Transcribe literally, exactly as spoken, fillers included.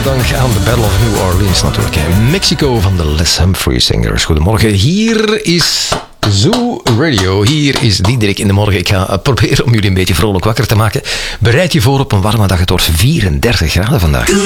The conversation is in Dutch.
dank aan de Battle of New Orleans natuurlijk. Mexico van de Les Humphrey Singers. Goedemorgen, hier is Zoo Radio. Hier is Diederik in de morgen. Ik ga proberen om jullie een beetje vrolijk wakker te maken. Bereid je voor op een warme dag. Het wordt vierendertig graden vandaag.